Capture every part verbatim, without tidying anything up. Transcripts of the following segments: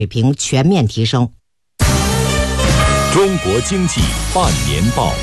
水平全面提升。 中国经济半年报。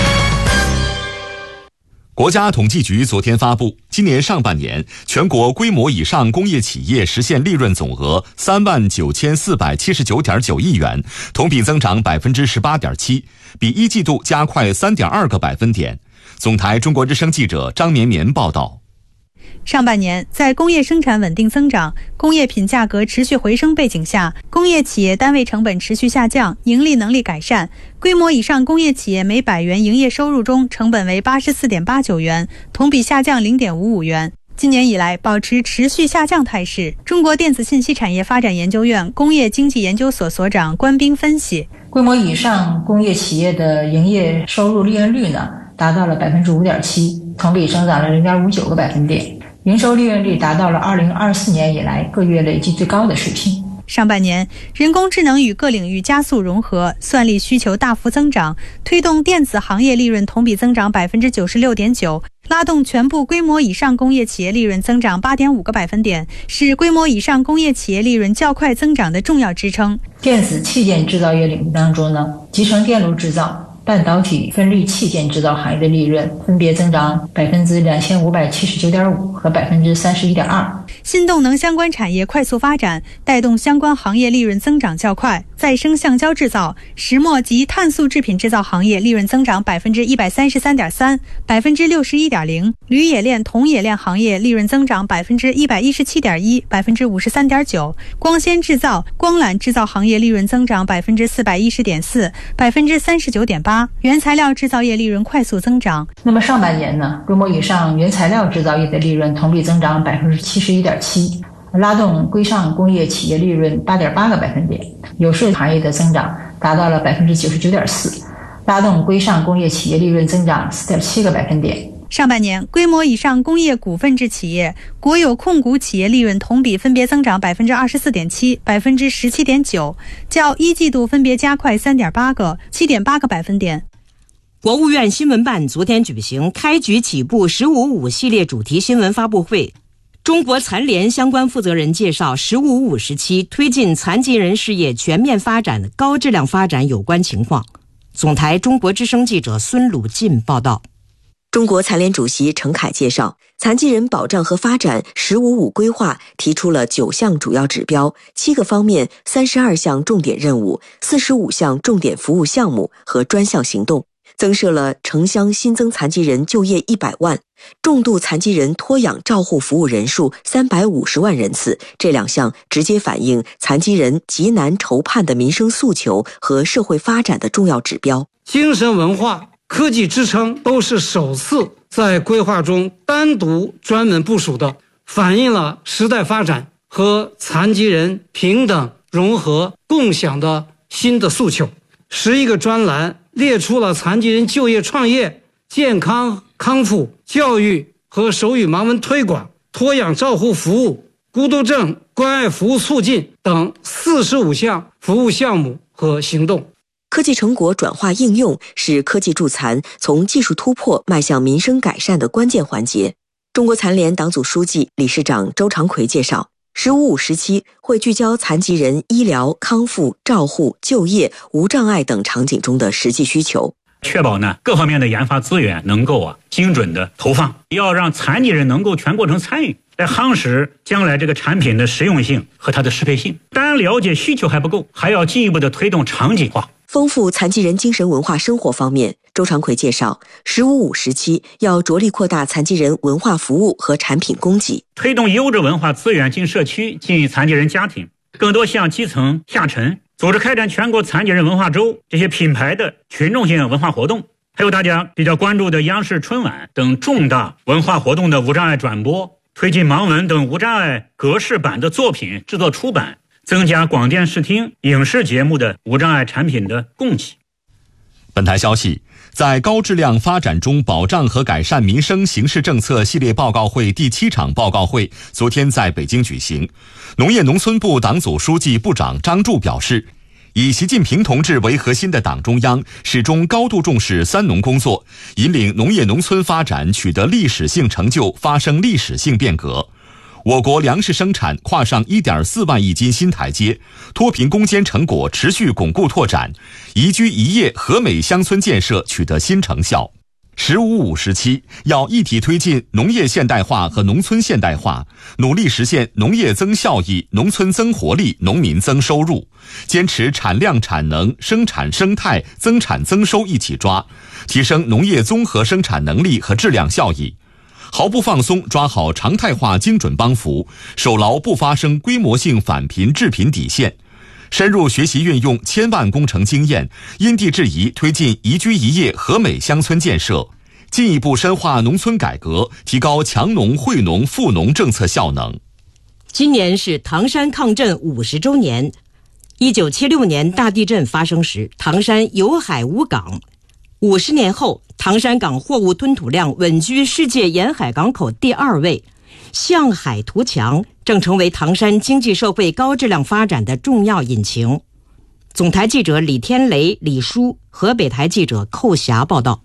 国家统计局昨天发布，今年上半年全国规模以上工业企业实现利润总额三万九千四百七十九点九亿元，同比增长百分之十八点七，比一季度加快三点二个百分点。总台中国之声记者张绵绵报道。 上半年，在工业生产稳定增长、工业品价格持续回升背景下，工业企业单位成本持续下降，盈利能力改善。规模以上工业企业每百元营业收入中，成本为 八十四点八九元，同比下降 零点五五元。今年以来保持持续下降态势。中国电子信息产业发展研究院工业经济研究所所长关斌分析， 规模以上工业企业的营业收入利润率呢，达到了 百分之五点七， 同比增长了 零点五九个百分点。营收利润率达到了二零二四年以来个月累计最高的水平。 上半年，人工智能与各领域加速融合，算力需求大幅增长，推动电子行业利润同比增长 百分之九十六点九， 拉动全部规模以上工业企业利润增长 八点五个百分点，是规模以上工业企业利润较快增长的重要支撑。 电子器件制造业领域当中呢，集成电路制造、半导体分立器件制造行业的利润分别增长 百分之两千五百七十九点五 和 百分之三十一点二。 新动能相关产业快速发展，带动相关行业利润增长较快。再生橡胶制造、石墨及碳素制品制造行业利润增长 百分之一百三十三点三、百分之六十一点零。铝冶炼、铜冶炼行业利润增长 百分之一百一十七点一、百分之五十三点九。光纤制造、光缆制造行业利润增长 百分之四百一十点四、百分之三十九点八。原材料制造业利润快速增长。 那么上半年呢，规模以上原材料制造业的利润同比增长 百分之七十一点七， 拉动规上工业企业利润 八点八个百分点。有色行业的增长达到了 百分之九十九点四， 拉动规上工业企业利润增长 四点七个百分点。 上半年，规模以上工业股份制企业、国有控股企业利润同比分别增长 百分之二十四点七、百分之十七点九， 较一季度分别加快 三点八个、七点八个百分点。 国务院新闻办昨天举行开局起步十五五系列主题新闻发布会，中国残联相关负责人介绍十五五时期推进残疾人事业全面发展、高质量发展有关情况。总台中国之声记者孙鲁进报道。 中国残联主席程凯介绍，残疾人保障和发展十五五规划提出了九项主要指标、七个方面、三十二项重点任务、四十五项重点服务项目和专项行动，增设了城乡新增残疾人就业一百万，重度残疾人托养照护服务人数三百五十万人次。这两项直接反映残疾人急难愁盼的民生诉求和社会发展的重要指标。 精神文化、科技支撑都是首次在规划中单独专门部署的，反映了时代发展和残疾人平等、融合、共享的新的诉求。十一个专栏列出了残疾人就业创业、健康康复、教育和手语盲文推广、托养照护服务、孤独症关爱服务促进等四十五项服务项目和行动。 科技成果转化应用是科技助残从技术突破迈向民生改善的关键环节。中国残联党组书记、理事长周长奎介绍，十五五时期会聚焦残疾人医疗、康复、照护、就业、无障碍等场景中的实际需求， 确保呢各方面的研发资源能够啊精准的投放，要让残疾人能够全过程参与，来夯实将来这个产品的实用性和它的适配性。单了解需求还不够，还要进一步的推动场景化。 丰富残疾人精神文化生活方面，周长奎介绍，十五五时期要着力扩大残疾人文化服务和产品供给， 推动优质文化资源进社区、进残疾人家庭，更多向基层下沉，组织开展全国残疾人文化周这些品牌的群众性文化活动，还有大家比较关注的央视春晚等重大文化活动的无障碍转播，推进盲文等无障碍格式版的作品制作出版，增加广电视听影视节目的无障碍产品的供给。 本台消息，在高质量发展中保障和改善民生形势政策系列报告会第七场报告会昨天在北京举行。农业农村部党组书记、部长张柱表示，以习近平同志为核心的党中央始终高度重视三农工作，引领农业农村发展取得历史性成就，发生历史性变革。 我国粮食生产跨上 一点四万亿斤新台阶，脱贫攻坚成果持续巩固拓展，宜居宜业和美乡村建设取得新成效。十五五时期要一体推进农业现代化和农村现代化，努力实现农业增效益、农村增活力、农民增收入，坚持产量产能、生产生态、增产增收一起抓，提升农业综合生产能力和质量效益，毫不放松抓好常态化精准帮扶，守牢不发生规模性返贫致贫底线，深入学习运用千万工程经验，因地制宜推进宜居宜业和美乡村建设，进一步深化农村改革，提高强农惠农富农政策效能。 今年是唐山抗震五十周年。一九七六年大地震发生时，唐山有海无港。五十年后，唐山港货物吞吐量稳居世界沿海港口第二位，向海图强正成为唐山经济社会高质量发展的重要引擎。总台记者李天雷、李舒，河北台记者寇霞报道。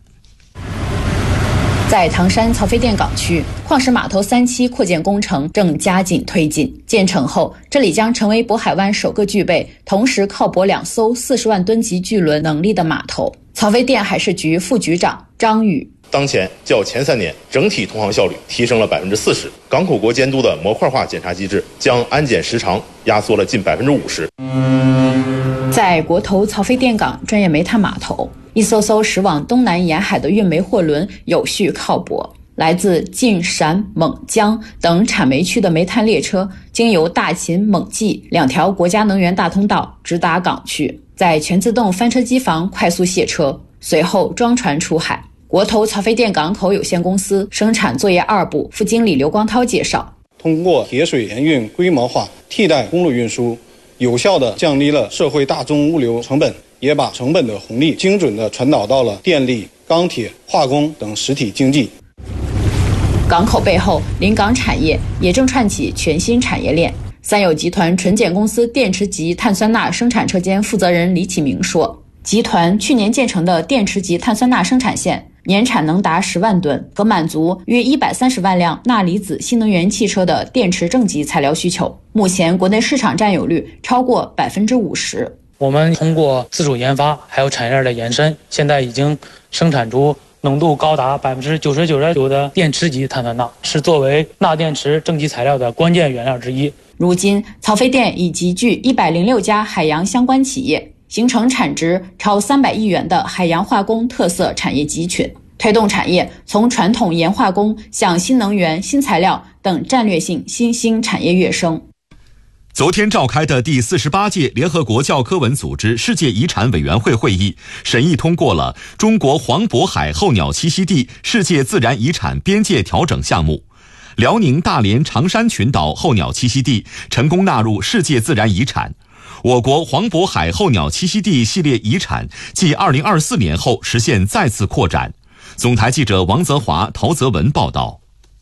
在唐山曹妃甸港区，矿石码头三期扩建工程正加紧推进。建成后，这里将成为渤海湾首个具备同时靠泊两艘四十万吨级巨轮能力的码头。曹妃甸海事局副局长张宇： 当前较前三年整体通航效率提升了百分之四十，港口国监督的模块化检查机制将安检时长压缩了近百分之五十。 在国投曹妃甸港专业煤炭码头，一艘艘驶往东南沿海的运煤货轮有序靠泊。来自晋、陕、蒙、江等产煤区的煤炭列车，经由大秦、蒙冀两条国家能源大通道直达港区，在全自动翻车机房快速卸车，随后装船出海。国投曹妃甸港口有限公司生产作业二部副经理刘光涛介绍， 通过铁水联运规模化替代公路运输，有效地降低了社会大宗物流成本，也把成本的红利精准地传导到了电力、钢铁、化工等实体经济。 港口背后，临港产业也正串起全新产业链。三友集团纯碱公司电池级碳酸钠生产车间负责人李启明说，集团去年建成的电池级碳酸钠生产线年产能达十万吨，可满足约一百三十万辆钠离子新能源汽车的电池正极材料需求。目前国内市场占有率超过百分之五十。 我们通过自主研发还有产业链的延伸，现在已经生产出浓度高达百分之九十九点九的电池级碳酸钠，是作为钠电池正极材料的关键原料之一。 如今，曹妃甸已集聚一百零六家海洋相关企业，形成产值超三百亿元的海洋化工特色产业集群，推动产业从传统盐化工向新能源、新材料等战略性新兴产业跃升。 昨天召开的第四十八届联合国教科文组织世界遗产委员会会议审议通过了中国黄渤海候鸟栖息地世界自然遗产边界调整项目，辽宁大连长山群岛候鸟栖息地成功纳入世界自然遗产。我国黄渤海候鸟栖息地系列遗产继二零二四年后实现再次扩展。总台记者王泽华、陶泽文报道。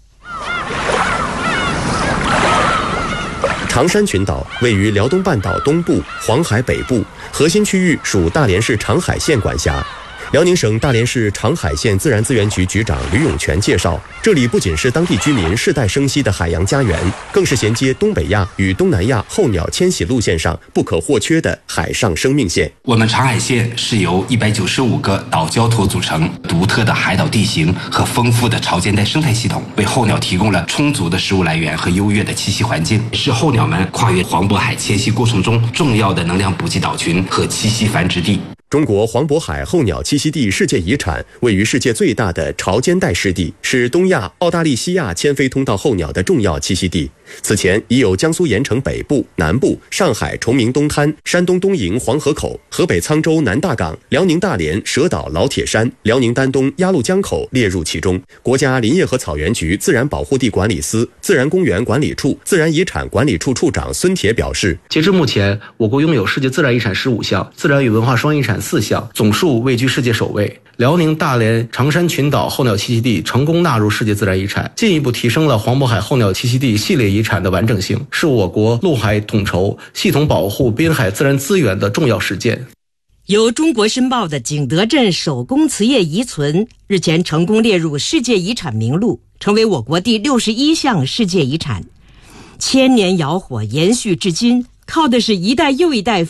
长山群岛位于辽东半岛东部、黄海北部，核心区域属大连市长海县管辖。辽宁省大连市长海县自然资源局局长吕永全介绍，这里不仅是当地居民世代生息的海洋家园，更是衔接东北亚与东南亚候鸟迁徙路线上不可或缺的海上生命线。 我们长海县是由一百九十五个岛礁坨组成，独特的海岛地形和丰富的潮间带生态系统，为候鸟提供了充足的食物来源和优越的栖息环境，是候鸟们跨越黄渤海迁徙过程中重要的能量补给岛群和栖息繁殖地。 中国黄渤海候鸟栖息地世界遗产位于世界最大的潮间带湿地，是东亚、澳大利西亚迁飞通道候鸟的重要栖息地。此前已有江苏盐城北部、南部、上海崇明东滩、山东东营黄河口、河北沧州南大港、辽宁大连蛇岛老铁山、辽宁丹东鸭绿江口列入其中。国家林业和草原局自然保护地管理司、自然公园管理处、自然遗产管理处处长孙铁表示， 截至目前，我国拥有世界自然遗产十五项，自然与文化双遗产四项，总数位居世界首位。辽宁大连长山群岛候鸟栖息地成功纳入世界自然遗产，进一步提升了黄渤海候鸟栖息地系列遗产的完整性，是我国陆海统筹、系统保护滨海自然资源的重要实践。 由中国申报的景德镇手工瓷业遗存日前成功列入世界遗产名录，成为我国第六十一项世界遗产。 千年窑火延续至今，靠的是一代又一代